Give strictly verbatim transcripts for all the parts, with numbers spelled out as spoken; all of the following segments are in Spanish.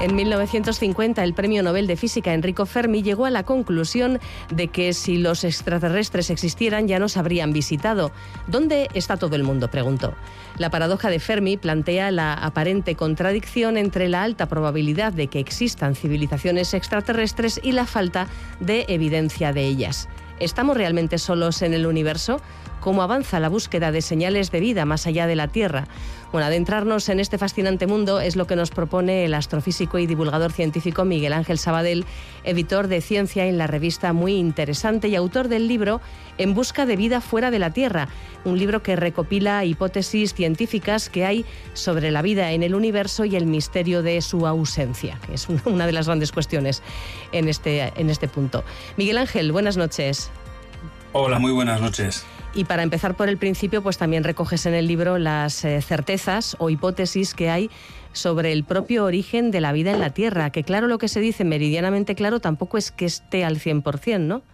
En mil novecientos cincuenta, el premio Nobel de Física Enrico Fermi llegó a la conclusión de que si los extraterrestres existieran ya nos habrían visitado. ¿Dónde está todo el mundo?, preguntó. La paradoja de Fermi plantea la aparente contradicción entre la alta probabilidad de que existan civilizaciones extraterrestres y la falta de evidencia de ellas. ¿Estamos realmente solos en el universo? ¿Cómo avanza la búsqueda de señales de vida más allá de la Tierra? Bueno, adentrarnos en este fascinante mundo es lo que nos propone el astrofísico y divulgador científico Miguel Ángel Sabadell, editor de Ciencia en la revista Muy Interesante y autor del libro En busca de vida fuera de la Tierra, un libro que recopila hipótesis científicas que hay sobre la vida en el universo y el misterio de su ausencia, que es una de las grandes cuestiones en este, en este punto. Miguel Ángel, buenas noches. Hola, muy buenas noches. Y para empezar por el principio, pues también recoges en el libro las eh, certezas o hipótesis que hay sobre el propio origen de la vida en la Tierra, que claro, lo que se dice meridianamente claro tampoco es que esté al cien por ciento, ¿no?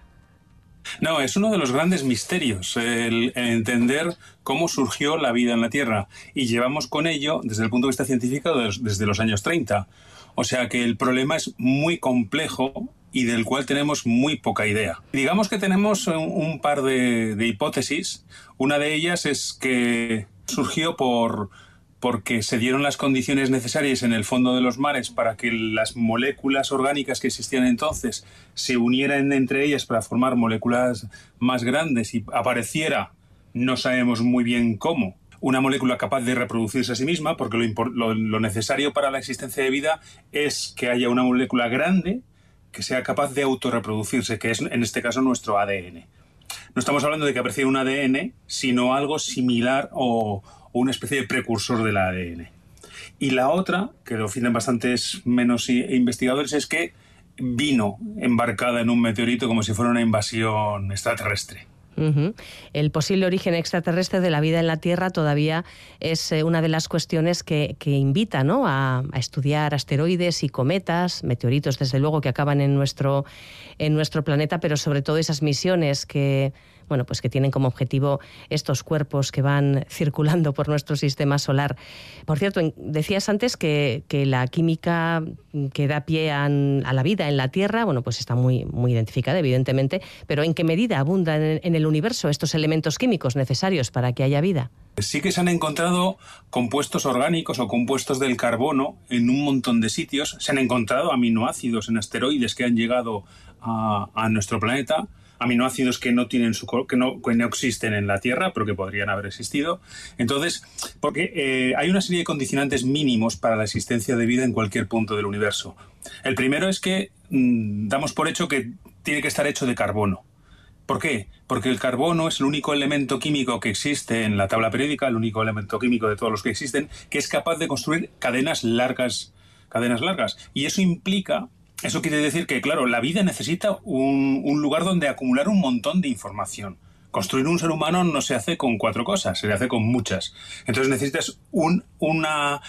No, es uno de los grandes misterios, el, el entender cómo surgió la vida en la Tierra. Y llevamos con ello, desde el punto de vista científico, desde los años treinta. O sea que el problema es muy complejo y del cual tenemos muy poca idea. Digamos que tenemos un, un par de, de hipótesis. Una de ellas es que surgió por, porque se dieron las condiciones necesarias en el fondo de los mares para que las moléculas orgánicas que existían entonces se unieran entre ellas para formar moléculas más grandes y apareciera, no sabemos muy bien cómo, una molécula capaz de reproducirse a sí misma, porque lo, lo, lo necesario para la existencia de vida es que haya una molécula grande que sea capaz de autorreproducirse, que es en este caso nuestro A D N. No estamos hablando de que apareciera un A D N, sino algo similar o, o una especie de precursor del A D N. Y la otra, que lo defienden bastantes menos investigadores, es que vino embarcada en un meteorito como si fuera una invasión extraterrestre. Uh-huh. El posible origen extraterrestre de la vida en la Tierra todavía es eh, una de las cuestiones que, que invita, ¿no?, a, a estudiar asteroides y cometas, meteoritos desde luego que acaban en nuestro, en nuestro planeta, pero sobre todo esas misiones que, bueno, pues que tienen como objetivo estos cuerpos que van circulando por nuestro sistema solar. Por cierto, decías antes que, que la química que da pie a, a la vida en la Tierra, bueno, pues está muy, muy identificada, evidentemente, pero ¿en qué medida abundan en, en el universo estos elementos químicos necesarios para que haya vida? Sí que se han encontrado compuestos orgánicos o compuestos del carbono en un montón de sitios. Se han encontrado aminoácidos en asteroides que han llegado a, a nuestro planeta. Aminoácidos que no tienen su que no, que no existen en la Tierra, pero que podrían haber existido. Entonces, porque eh, hay una serie de condicionantes mínimos para la existencia de vida en cualquier punto del universo. El primero es que mmm, damos por hecho que tiene que estar hecho de carbono. ¿Por qué? Porque el carbono es el único elemento químico que existe en la tabla periódica, el único elemento químico de todos los que existen, que es capaz de construir cadenas largas, cadenas largas. Y eso implica Eso quiere decir que, claro, la vida necesita un, un lugar donde acumular un montón de información. Construir un ser humano no se hace con cuatro cosas, se hace con muchas. Entonces necesitas un, una,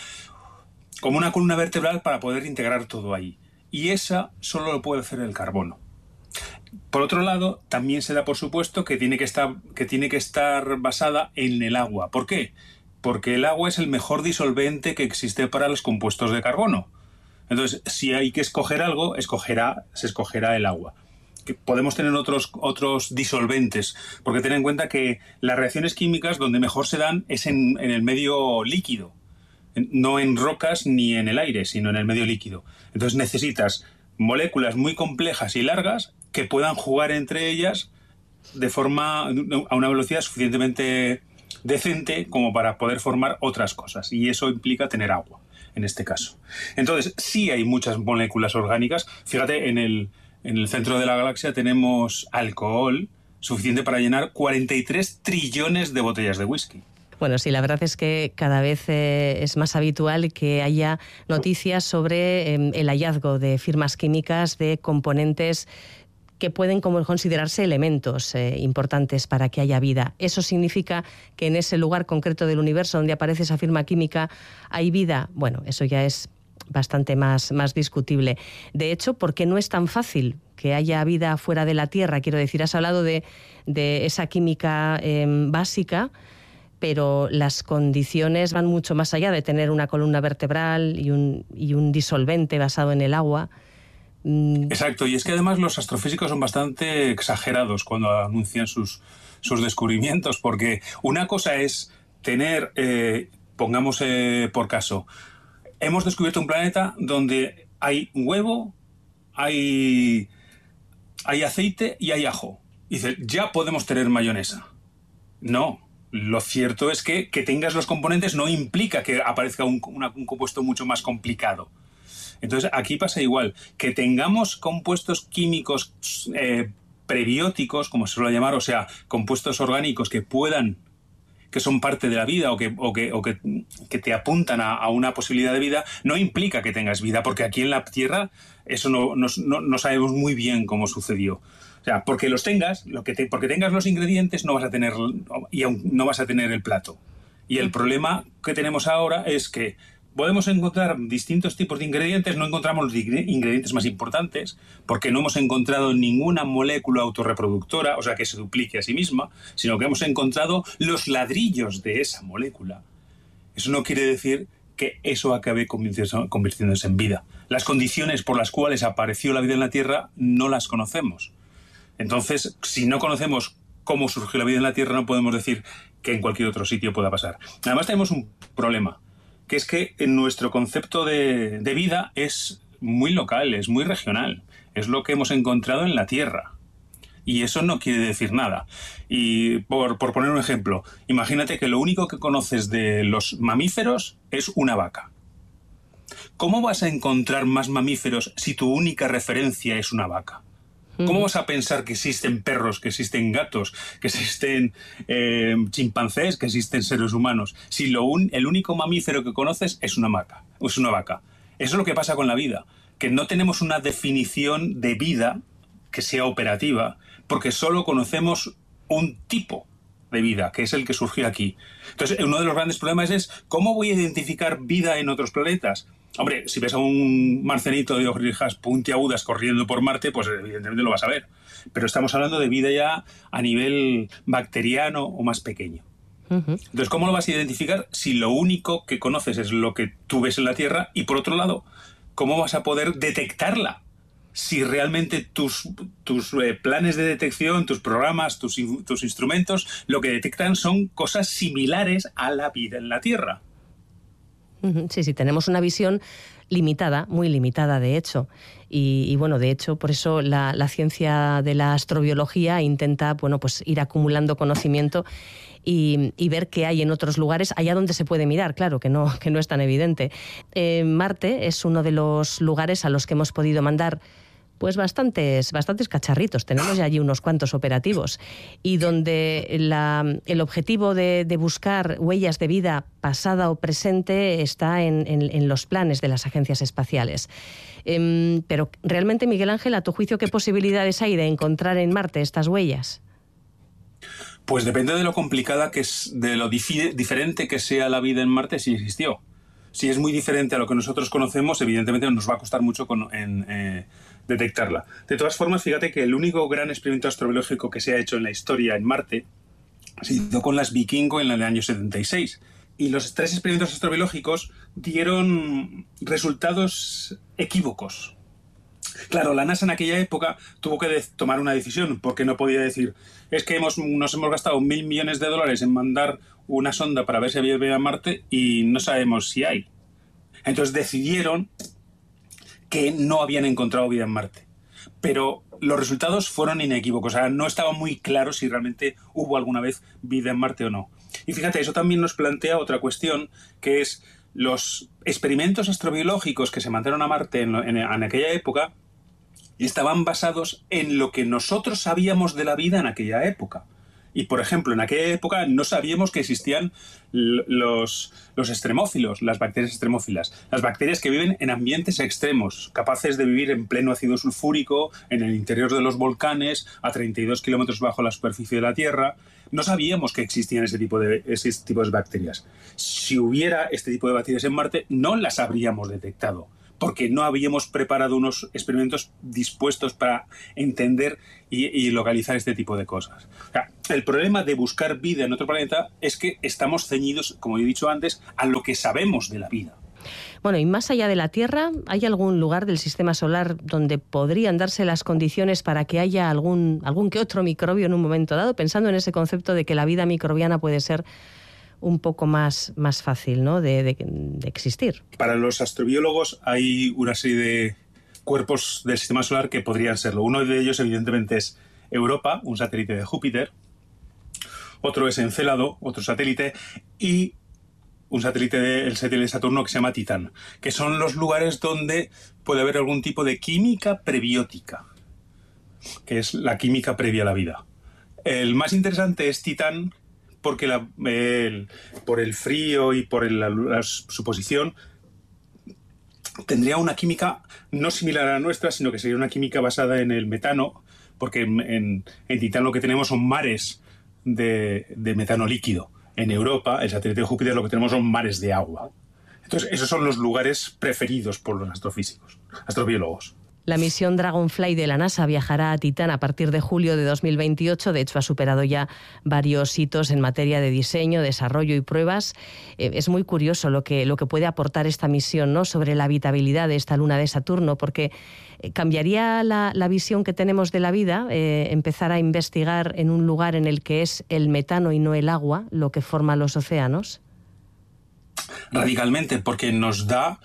como una columna vertebral para poder integrar todo ahí. Y esa solo lo puede hacer el carbono. Por otro lado, también se da por supuesto que tiene que estar, que tiene que estar basada en el agua. ¿Por qué? Porque el agua es el mejor disolvente que existe para los compuestos de carbono. Entonces, si hay que escoger algo, escogerá, se escogerá el agua. Que podemos tener otros, otros disolventes, porque ten en cuenta que las reacciones químicas donde mejor se dan es en, en el medio líquido, no en rocas ni en el aire, sino en el medio líquido. Entonces necesitas moléculas muy complejas y largas que puedan jugar entre ellas de forma a una velocidad suficientemente decente como para poder formar otras cosas, y eso implica tener agua en este caso. Entonces, sí hay muchas moléculas orgánicas. Fíjate, en el, en el centro de la galaxia tenemos alcohol suficiente para llenar cuarenta y tres trillones de botellas de whisky. Bueno, sí, la verdad es que cada vez eh, es más habitual que haya noticias sobre eh, el hallazgo de firmas químicas de componentes que pueden como considerarse elementos eh, importantes para que haya vida. ¿Eso significa que en ese lugar concreto del universo donde aparece esa firma química hay vida? Bueno, eso ya es bastante más, más discutible. De hecho, ¿por qué no es tan fácil que haya vida fuera de la Tierra? Quiero decir, has hablado de, de esa química eh, básica, pero las condiciones van mucho más allá de tener una columna vertebral y un, y un disolvente basado en el agua. Exacto, y es que además los astrofísicos son bastante exagerados cuando anuncian sus, sus descubrimientos, porque una cosa es tener, eh, pongamos eh, por caso, hemos descubierto un planeta donde hay un huevo, hay, hay aceite y hay ajo. Y dices, ya podemos tener mayonesa. No. Lo cierto es que que tengas los componentes no implica que aparezca un, una, un compuesto mucho más complicado. Entonces, aquí pasa igual. Que tengamos compuestos químicos eh, prebióticos, como se suele llamar, o sea, compuestos orgánicos que puedan, que son parte de la vida o que, o que, o que, que te apuntan a, a una posibilidad de vida, no implica que tengas vida, porque aquí en la Tierra eso no, no, no, no sabemos muy bien cómo sucedió. O sea, porque los tengas, lo que te, porque tengas los ingredientes, no vas a tener y aún no vas a tener el plato. Y el problema que tenemos ahora es que podemos encontrar distintos tipos de ingredientes, no encontramos los ingredientes más importantes, porque no hemos encontrado ninguna molécula autorreproductora, o sea, que se duplique a sí misma, sino que hemos encontrado los ladrillos de esa molécula. Eso no quiere decir que eso acabe convirtiéndose en vida. Las condiciones por las cuales apareció la vida en la Tierra no las conocemos. Entonces, si no conocemos cómo surgió la vida en la Tierra, no podemos decir que en cualquier otro sitio pueda pasar. Además, tenemos un problema, que es que en nuestro concepto de, de vida es muy local, es muy regional. Es lo que hemos encontrado en la Tierra. Y eso no quiere decir nada. Y por, por poner un ejemplo, imagínate que lo único que conoces de los mamíferos es una vaca. ¿Cómo vas a encontrar más mamíferos si tu única referencia es una vaca? ¿Cómo vas a pensar que existen perros, que existen gatos, que existen eh, chimpancés, que existen seres humanos, si lo un, el único mamífero que conoces es una vaca, es una vaca? Eso es lo que pasa con la vida, que no tenemos una definición de vida que sea operativa, porque solo conocemos un tipo de vida, que es el que surgió aquí. Entonces, uno de los grandes problemas es ¿cómo voy a identificar vida en otros planetas? Hombre, si ves a un marcenito de orejas puntiagudas corriendo por Marte, pues evidentemente lo vas a ver. Pero estamos hablando de vida ya a nivel bacteriano o más pequeño. Uh-huh. Entonces, ¿cómo lo vas a identificar si lo único que conoces es lo que tú ves en la Tierra? Y por otro lado, ¿cómo vas a poder detectarla? Si realmente tus, tus eh, planes de detección, tus programas, tus, tus instrumentos, lo que detectan son cosas similares a la vida en la Tierra. Sí, sí, tenemos una visión limitada, muy limitada de hecho. Y, y bueno, de hecho, por eso la, la ciencia de la astrobiología intenta, bueno, pues ir acumulando conocimiento y, y ver qué hay en otros lugares, allá donde se puede mirar, claro, que no, que no es tan evidente. Eh, Marte es uno de los lugares a los que hemos podido mandar pues bastantes, bastantes cacharritos, tenemos ya allí unos cuantos operativos, y donde la, el objetivo de, de buscar huellas de vida pasada o presente está en, en, en los planes de las agencias espaciales. Eh, pero realmente, Miguel Ángel, a tu juicio, ¿qué posibilidades hay de encontrar en Marte estas huellas? Pues depende de lo complicada que es, de lo dif- diferente que sea la vida en Marte si existió. Si es muy diferente a lo que nosotros conocemos, evidentemente nos va a costar mucho con, en, eh, detectarla. De todas formas, fíjate que el único gran experimento astrobiológico que se ha hecho en la historia en Marte ha sido con las Vikingo en el año setenta y seis. Y los tres experimentos astrobiológicos dieron resultados equívocos. Claro, la NASA en aquella época tuvo que de- tomar una decisión, porque no podía decir, es que hemos, nos hemos gastado mil millones de dólares en mandar una sonda para ver si había vida en Marte y no sabemos si hay. Entonces decidieron que no habían encontrado vida en Marte. Pero los resultados fueron inequívocos, o sea, no estaba muy claro si realmente hubo alguna vez vida en Marte o no. Y fíjate, eso también nos plantea otra cuestión, que es los experimentos astrobiológicos que se mandaron a Marte en, en, en aquella época estaban basados en lo que nosotros sabíamos de la vida en aquella época. Y, por ejemplo, en aquella época no sabíamos que existían los, los extremófilos, las bacterias extremófilas, las bacterias que viven en ambientes extremos, capaces de vivir en pleno ácido sulfúrico, en el interior de los volcanes, a treinta y dos kilómetros bajo la superficie de la Tierra. No sabíamos que existían ese tipo de, ese tipo de bacterias. Si hubiera este tipo de bacterias en Marte, no las habríamos detectado, porque no habíamos preparado unos experimentos dispuestos para entender y, y localizar este tipo de cosas. O sea, el problema de buscar vida en otro planeta es que estamos ceñidos, como he dicho antes, a lo que sabemos de la vida. Bueno, y más allá de la Tierra, ¿hay algún lugar del sistema solar donde podrían darse las condiciones para que haya algún, algún que otro microbio en un momento dado? Pensando en ese concepto de que la vida microbiana puede ser un poco más, más fácil, ¿no?, de, de, de existir. Para los astrobiólogos hay una serie de cuerpos del sistema solar que podrían serlo. Uno de ellos, evidentemente, es Europa, un satélite de Júpiter. Otro es Encélado, otro satélite, y un satélite del satélite de Saturno que se llama Titán, que son los lugares donde puede haber algún tipo de química prebiótica, que es la química previa a la vida. El más interesante es Titán porque la, el, por el frío y por el, la, la, su posición tendría una química no similar a la nuestra, sino que sería una química basada en el metano, porque en, en, en Titán lo que tenemos son mares de, de metano líquido. En Europa, el satélite de Júpiter, lo que tenemos son mares de agua. Entonces, esos son los lugares preferidos por los astrofísicos, astrobiólogos. La misión Dragonfly de la NASA viajará a Titán a partir de julio de dos mil veintiocho. De hecho, ha superado ya varios hitos en materia de diseño, desarrollo y pruebas. Eh, es muy curioso lo que, lo que puede aportar esta misión, ¿no?, sobre la habitabilidad de esta luna de Saturno, porque eh, cambiaría la, la visión que tenemos de la vida, eh, empezar a investigar en un lugar en el que es el metano y no el agua lo que forma los océanos. Radicalmente, porque nos da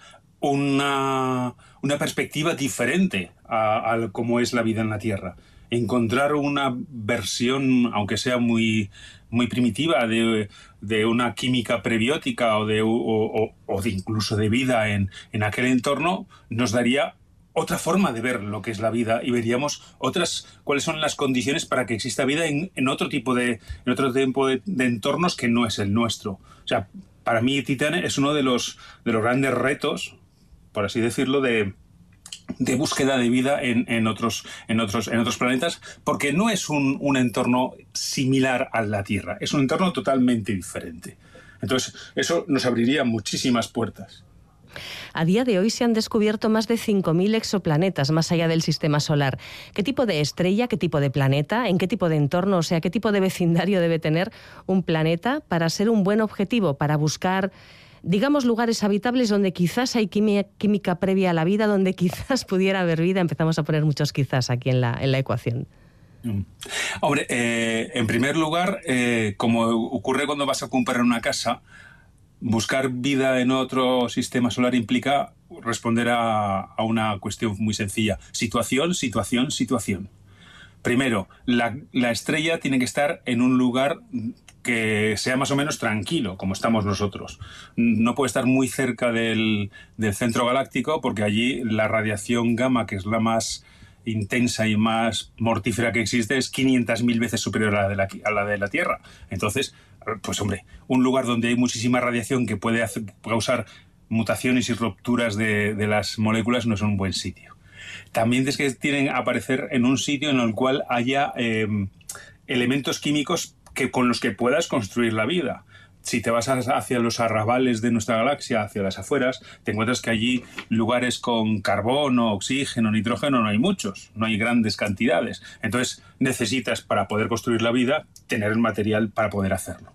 una, una perspectiva diferente a, a cómo es la vida en la Tierra. Encontrar una versión, aunque sea muy, muy primitiva, de, de una química prebiótica o de, o, o, o de incluso de vida en, en aquel entorno, nos daría otra forma de ver lo que es la vida y veríamos otras cuáles son las condiciones para que exista vida en, en otro tipo de en otro tipo de, de entornos que no es el nuestro. O sea, para mí Titán es uno de los de los grandes retos, por así decirlo, de, de búsqueda de vida en, en, otros, en, otros, en otros planetas, porque no es un, un entorno similar a la Tierra, es un entorno totalmente diferente. Entonces, eso nos abriría muchísimas puertas. A día de hoy se han descubierto más de cinco mil exoplanetas más allá del sistema solar. ¿Qué tipo de estrella, qué tipo de planeta, en qué tipo de entorno, o sea, qué tipo de vecindario debe tener un planeta para ser un buen objetivo, para buscar, digamos, lugares habitables donde quizás hay química, química previa a la vida, donde quizás pudiera haber vida? Empezamos a poner muchos quizás aquí en la, en la ecuación. Hombre, eh, en primer lugar, eh, como ocurre cuando vas a comprar una casa, buscar vida en otro sistema solar implica responder a, a una cuestión muy sencilla. Situación, situación, situación. Primero, la, la estrella tiene que estar en un lugar que sea más o menos tranquilo, como estamos nosotros. No puede estar muy cerca del, del centro galáctico, porque allí la radiación gamma, que es la más intensa y más mortífera que existe, es quinientas mil veces superior a la de la, a la de la Tierra. Entonces, pues hombre, un lugar donde hay muchísima radiación que puede hacer, causar mutaciones y rupturas de, de las moléculas no es un buen sitio. También es que tienen que aparecer en un sitio en el cual haya eh, elementos químicos que, con los que puedas construir la vida. Si te vas hacia los arrabales de nuestra galaxia, hacia las afueras, te encuentras que allí lugares con carbono, oxígeno, nitrógeno no hay muchos, no hay grandes cantidades. Entonces necesitas, para poder construir la vida, tener el material para poder hacerlo.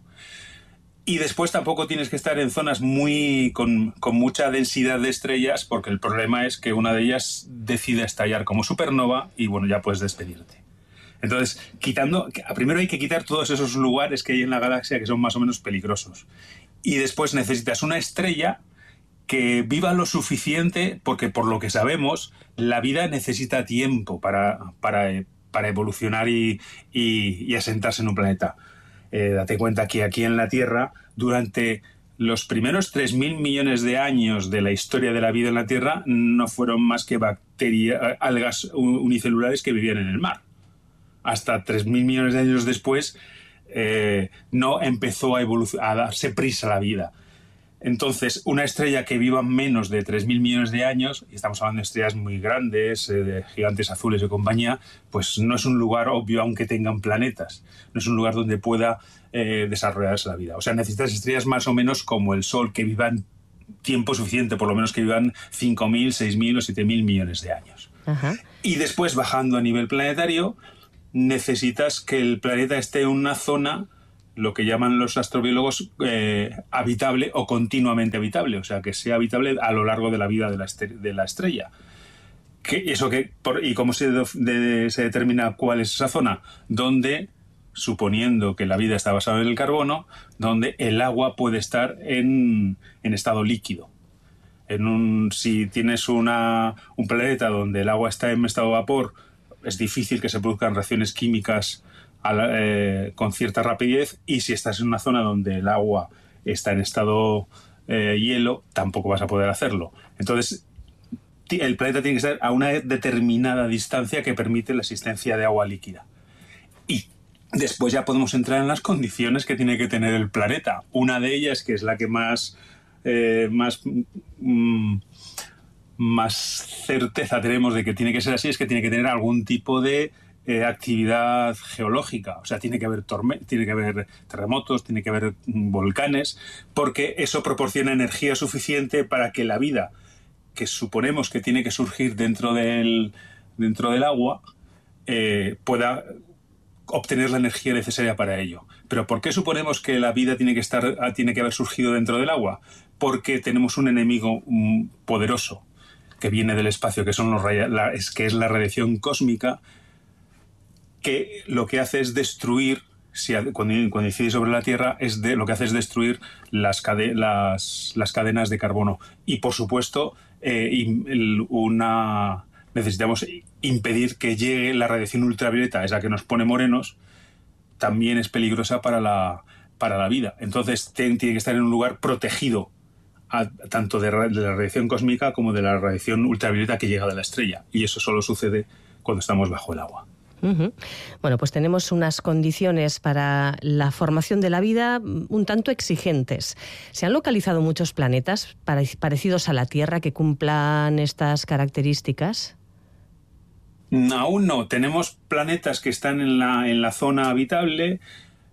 Y después tampoco tienes que estar en zonas muy con, con mucha densidad de estrellas, porque el problema es que una de ellas decide estallar como supernova y bueno, ya puedes despedirte. Entonces, quitando, primero hay que quitar todos esos lugares que hay en la galaxia que son más o menos peligrosos. Y después necesitas una estrella que viva lo suficiente, porque por lo que sabemos, la vida necesita tiempo para, para, para evolucionar y, y, y asentarse en un planeta. Eh, date cuenta que aquí en la Tierra, durante los primeros tres mil millones de años de la historia de la vida en la Tierra, no fueron más que bacterias, algas unicelulares que vivían en el mar. Hasta tres mil millones de años después eh, no empezó a, a darse prisa la vida. Entonces, una estrella que viva menos de tres mil millones de años, y estamos hablando de estrellas muy grandes, eh, de gigantes azules de compañía, pues no es un lugar obvio aunque tengan planetas. No es un lugar donde pueda eh, desarrollarse la vida. O sea, necesitas estrellas más o menos como el Sol, que vivan tiempo suficiente, por lo menos que vivan cinco mil, seis mil o siete mil millones de años. Ajá. Y después, bajando a nivel planetario, necesitas que el planeta esté en una zona, lo que llaman los astrobiólogos, eh, habitable o continuamente habitable, o sea, que sea habitable a lo largo de la vida de la, estre- de la estrella. ¿Qué, eso que, por, ¿Y cómo se, de, se determina cuál es esa zona? Donde, suponiendo que la vida está basada en el carbono, donde el agua puede estar en, en estado líquido. En un, si tienes una, un planeta donde el agua está en estado vapor, es difícil que se produzcan reacciones químicas a la, eh, con cierta rapidez, y si estás en una zona donde el agua está en estado eh, hielo, tampoco vas a poder hacerlo. Entonces, el planeta tiene que estar a una determinada distancia que permite la existencia de agua líquida. Y después ya podemos entrar en las condiciones que tiene que tener el planeta. Una de ellas, que es la que más, eh, más, mm, más certeza tenemos de que tiene que ser así, es que tiene que tener algún tipo de eh, actividad geológica. O sea, tiene que haber torme- tiene que haber terremotos, tiene que haber mm, volcanes, porque eso proporciona energía suficiente para que la vida, que suponemos que tiene que surgir dentro del, dentro del agua, eh, pueda obtener la energía necesaria para ello. ¿Pero por qué suponemos que la vida tiene que estar, tiene que haber surgido dentro del agua? Porque tenemos un enemigo um, poderoso que viene del espacio, que, son los raya, la, es, que es la radiación cósmica, que lo que hace es destruir, si, cuando, cuando incide sobre la Tierra, es de, lo que hace es destruir las, cade, las, las cadenas de carbono. Y, por supuesto, eh, una, necesitamos impedir que llegue la radiación ultravioleta, esa que nos pone morenos, también es peligrosa para la, para la vida. Entonces tiene que estar en un lugar protegido a, tanto de, de la radiación cósmica como de la radiación ultravioleta que llega de la estrella. Y eso solo sucede cuando estamos bajo el agua. Uh-huh. Bueno, pues tenemos unas condiciones para la formación de la vida un tanto exigentes. ¿Se han localizado muchos planetas parecidos a la Tierra que cumplan estas características? Aún no. Tenemos planetas que están en la, en la zona habitable.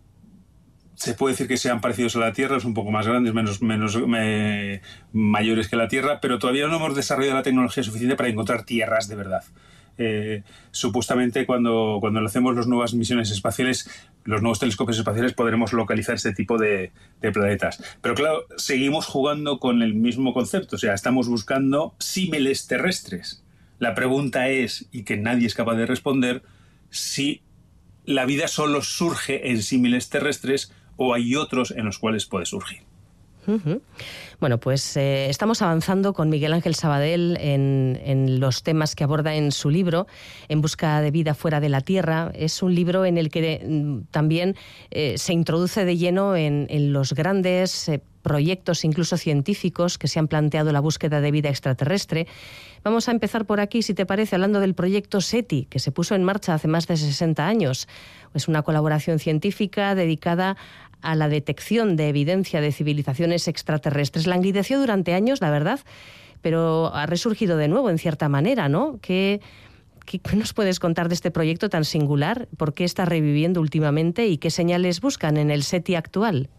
Se puede decir que sean parecidos a la Tierra, son un poco más grandes, menos, menos me, mayores que la Tierra, pero todavía no hemos desarrollado la tecnología suficiente para encontrar tierras de verdad. Eh, supuestamente cuando, cuando hacemos las nuevas misiones espaciales, los nuevos telescopios espaciales, podremos localizar este tipo de, de planetas. Pero claro, seguimos jugando con el mismo concepto, o sea, estamos buscando símiles terrestres. La pregunta es, y que nadie es capaz de responder, si la vida solo surge en símiles terrestres o hay otros en los cuales puede surgir. Uh-huh. Bueno, pues eh, estamos avanzando con Miguel Ángel Sabadell en, en los temas que aborda en su libro, En busca de vida fuera de la Tierra. Es un libro en el que eh, también eh, se introduce de lleno en, en los grandes eh, proyectos, incluso científicos, que se han planteado la búsqueda de vida extraterrestre. Vamos a empezar por aquí, si te parece, hablando del proyecto SETI, que se puso en marcha hace más de sesenta años. Es una colaboración científica dedicada a la detección de evidencia de civilizaciones extraterrestres. Languideció durante años, la verdad, pero ha resurgido de nuevo en cierta manera, ¿no? ¿Qué, qué nos puedes contar de este proyecto tan singular? ¿Por qué está reviviendo últimamente y qué señales buscan en el SETI actual?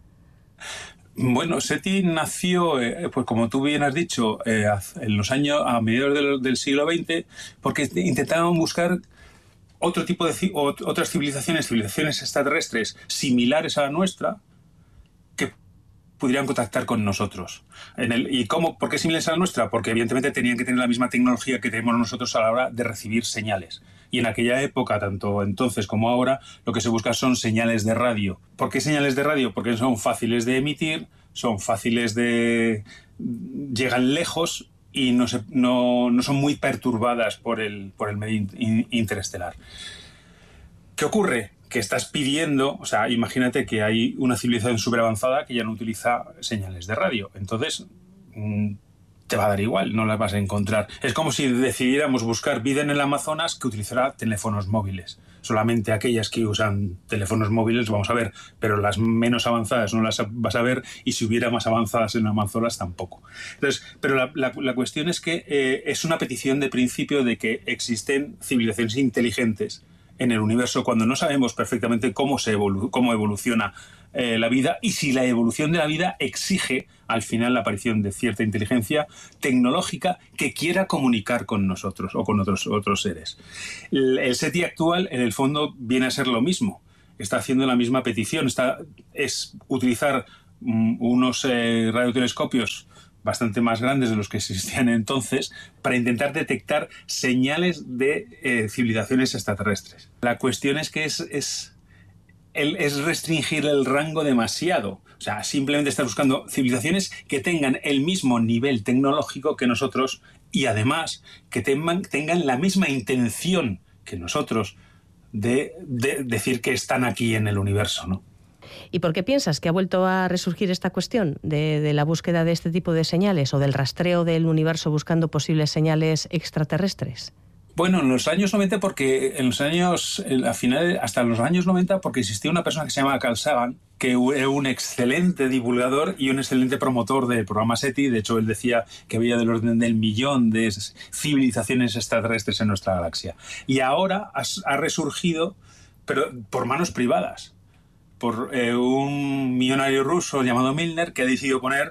Bueno, SETI nació, eh, pues como tú bien has dicho, eh, en los años a mediados del, del siglo veinte, porque intentaban buscar otro tipo de otras civilizaciones, civilizaciones extraterrestres similares a la nuestra, que pudieran contactar con nosotros. En el, ¿Y cómo? ¿Por qué similares a la nuestra? Porque evidentemente tenían que tener la misma tecnología que tenemos nosotros a la hora de recibir señales. Y en aquella época, tanto entonces como ahora, lo que se busca son señales de radio. ¿Por qué señales de radio? Porque son fáciles de emitir, son fáciles de... llegan lejos y no, se, no, no son muy perturbadas por el, por el medio in, interestelar. ¿Qué ocurre? Que estás pidiendo, o sea, imagínate que hay una civilización súper avanzada que ya no utiliza señales de radio. Entonces, mmm, te va a dar igual, no las vas a encontrar. Es como si decidiéramos buscar vida en el Amazonas que utilizará teléfonos móviles. Solamente aquellas que usan teléfonos móviles vamos a ver, pero las menos avanzadas no las vas a ver, y si hubiera más avanzadas en Amazonas tampoco. Entonces, pero la, la, la cuestión es que eh, es una petición de principio de que existen civilizaciones inteligentes en el universo cuando no sabemos perfectamente cómo, se evolu- cómo evoluciona eh, la vida y si la evolución de la vida exige al final la aparición de cierta inteligencia tecnológica que quiera comunicar con nosotros o con otros, otros seres. El, el SETI actual, en el fondo, viene a ser lo mismo. Está haciendo la misma petición. Está, es utilizar um, unos eh, radiotelescopios bastante más grandes de los que existían entonces para intentar detectar señales de eh, civilizaciones extraterrestres. La cuestión es que es, es, el, es restringir el rango demasiado. O sea, simplemente estar buscando civilizaciones que tengan el mismo nivel tecnológico que nosotros y además que tengan, tengan la misma intención que nosotros de, de decir que están aquí en el universo, ¿no? ¿Y por qué piensas que ha vuelto a resurgir esta cuestión de, de la búsqueda de este tipo de señales o del rastreo del universo buscando posibles señales extraterrestres? Bueno, en los años noventa, porque en los años, a finales, hasta los años noventa, porque existía una persona que se llama Carl Sagan, que era un excelente divulgador y un excelente promotor del programa SETI. De hecho, él decía que había del orden del millón de civilizaciones extraterrestres en nuestra galaxia. Y ahora ha, ha resurgido, pero por manos privadas, por eh, un millonario ruso llamado Milner, que ha decidido poner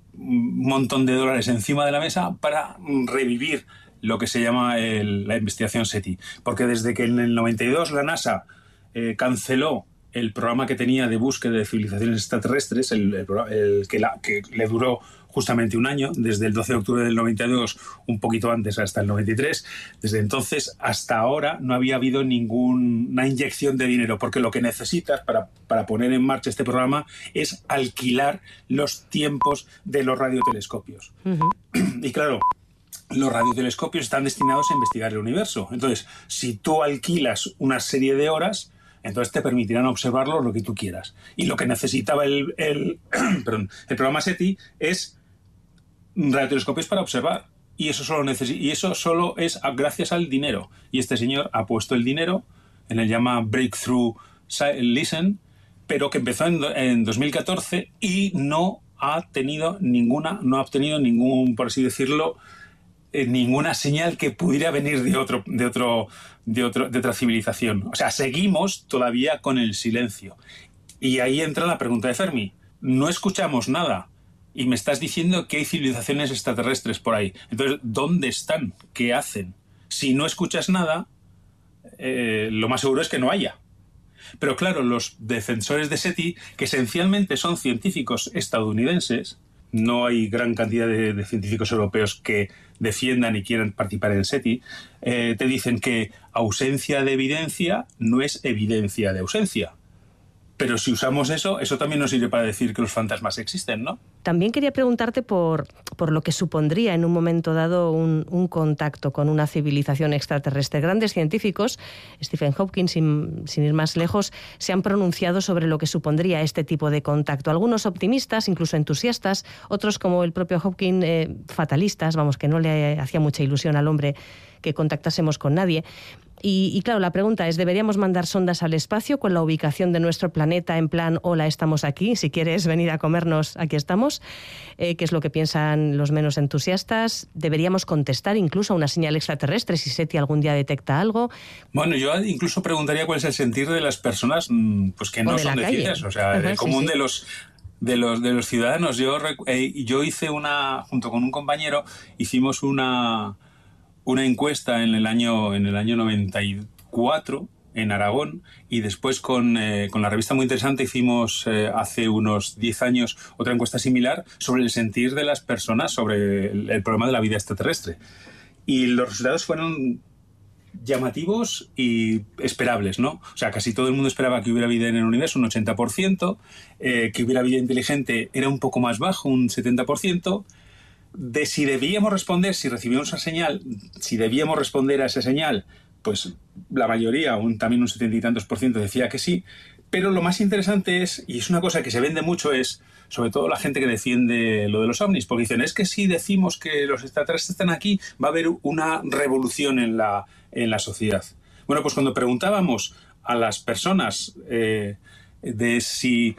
un montón de dólares encima de la mesa para revivir lo que se llama el, la investigación SETI. Porque desde que en el noventa y dos la NASA eh, canceló el programa que tenía de búsqueda de civilizaciones extraterrestres, el, el, el que, la, que le duró justamente un año, desde el doce de octubre del noventa y dos, un poquito antes hasta el noventa y tres, desde entonces hasta ahora no había habido ninguna inyección de dinero, porque lo que necesitas para, para poner en marcha este programa es alquilar los tiempos de los radiotelescopios. Uh-huh. Y claro, los radiotelescopios están destinados a investigar el universo. Entonces, si tú alquilas una serie de horas, entonces te permitirán observarlo lo que tú quieras. Y lo que necesitaba el, el, perdón, el programa SETI es radiotelescopios para observar. Y eso, solo necesi- y eso solo es gracias al dinero. Y este señor ha puesto el dinero en el llama Breakthrough Listen, pero que empezó en, en dos mil catorce y no ha tenido ninguna, no ha obtenido ningún, por así decirlo, Eh, ninguna señal que pudiera venir de otro, de otro, de otro, de otra civilización. O sea, seguimos todavía con el silencio. Y ahí entra la pregunta de Fermi. No escuchamos nada y me estás diciendo que hay civilizaciones extraterrestres por ahí. Entonces, ¿dónde están? ¿Qué hacen? Si no escuchas nada, eh, lo más seguro es que no haya. Pero claro, los defensores de SETI, que esencialmente son científicos estadounidenses, no hay gran cantidad de, de científicos europeos que defiendan y quieran participar en SETI, eh, te dicen que ausencia de evidencia no es evidencia de ausencia. Pero si usamos eso, eso también nos sirve para decir que los fantasmas existen, ¿no? También quería preguntarte por, por lo que supondría en un momento dado un, un contacto con una civilización extraterrestre. Grandes científicos, Stephen Hawking, sin, sin ir más lejos, se han pronunciado sobre lo que supondría este tipo de contacto. Algunos optimistas, incluso entusiastas, otros, como el propio Hawking, eh, fatalistas, vamos, que no le hacía mucha ilusión al hombre que contactásemos con nadie. Y, y claro, la pregunta es, ¿deberíamos mandar sondas al espacio con la ubicación de nuestro planeta en plan, hola, estamos aquí, si quieres venir a comernos, aquí estamos? Eh, ¿Qué es lo que piensan los menos entusiastas? ¿Deberíamos contestar incluso a una señal extraterrestre si SETI algún día detecta algo? Bueno, yo incluso preguntaría cuál es el sentir de las personas pues que no de son de ciencias, o sea, Ajá, el común sí, sí. de los... De los, de los ciudadanos. Yo, eh, yo hice una, junto con un compañero, hicimos una, una encuesta en el año, en el año noventa y cuatro en Aragón, y después con, eh, con la revista Muy Interesante hicimos eh, hace unos diez años otra encuesta similar sobre el sentir de las personas sobre el, el problema de la vida extraterrestre. Y los resultados fueron llamativos y esperables, ¿no? O sea, casi todo el mundo esperaba que hubiera vida en el universo, un ochenta por ciento, eh, que hubiera vida inteligente era un poco más bajo, un setenta por ciento. De si debíamos responder, si recibíamos esa señal, si debíamos responder a esa señal, pues la mayoría, un, también un setenta y tantos por ciento decía que sí. Pero lo más interesante es, y es una cosa que se vende mucho, es sobre todo la gente que defiende lo de los ovnis, porque dicen, es que si decimos que los extraterrestres están aquí, va a haber una revolución en la, en la sociedad. Bueno, pues cuando preguntábamos a las personas eh, de si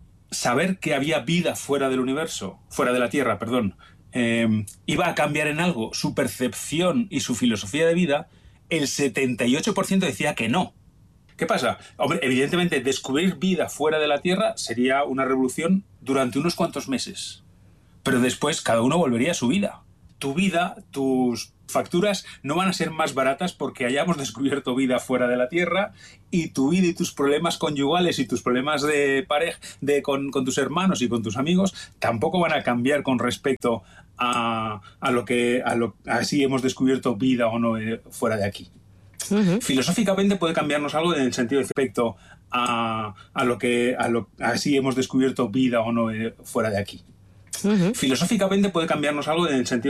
saber que había vida fuera del universo, fuera de la Tierra, perdón, eh, iba a cambiar en algo su percepción y su filosofía de vida, el setenta y ocho por ciento decía que no. ¿Qué pasa? Hombre, evidentemente, descubrir vida fuera de la Tierra sería una revolución durante unos cuantos meses. Pero después cada uno volvería a su vida. Tu vida, tus facturas no van a ser más baratas porque hayamos descubierto vida fuera de la Tierra, y tu vida y tus problemas conyugales y tus problemas de pareja de, con, con tus hermanos y con tus amigos tampoco van a cambiar con respecto a, a lo que a, lo, a si hemos descubierto vida o no eh, fuera de aquí. Uh-huh. Filosóficamente puede cambiarnos algo en el sentido de respecto a, a lo que a, lo, a si hemos descubierto vida o no eh, fuera de aquí. Uh-huh. Filosóficamente puede cambiarnos algo en el sentido